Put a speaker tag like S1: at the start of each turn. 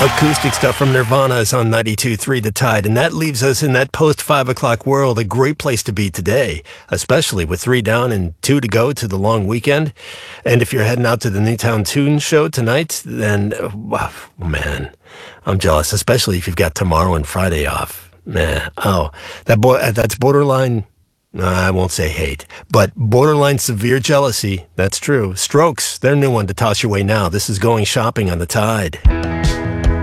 S1: Acoustic stuff from Nirvana is on 92.3 The Tide, and that leaves us in that post-5 o'clock world, a great place to be today, especially with 3 down and 2 to go to the long weekend. And if you're heading out to the Newtown Tune show tonight, then, man, I'm jealous, especially if you've got tomorrow and Friday off. Man, that's borderline... I won't say hate, but borderline severe jealousy. That's true. Strokes, their new one to toss your way now. This is Going Shopping on The Tide.